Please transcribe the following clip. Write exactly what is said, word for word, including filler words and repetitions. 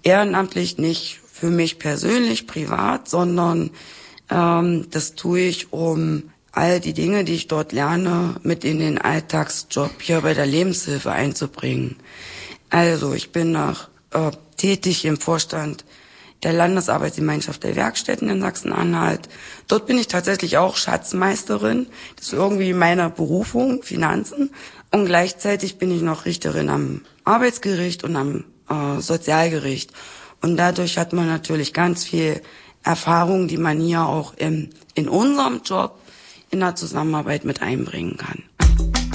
ehrenamtlich nicht für mich persönlich, privat, sondern ähm, das tue ich, um all die Dinge, die ich dort lerne, mit in den Alltagsjob hier bei der Lebenshilfe einzubringen. Also ich bin noch äh, tätig im Vorstand der Landesarbeitsgemeinschaft der Werkstätten in Sachsen-Anhalt. Dort bin ich tatsächlich auch Schatzmeisterin. Das ist irgendwie meine Berufung, Finanzen. Und gleichzeitig bin ich noch Richterin am Arbeitsgericht und am äh, Sozialgericht. Und dadurch hat man natürlich ganz viel Erfahrung, die man hier auch im, in unserem Job in der Zusammenarbeit mit einbringen kann.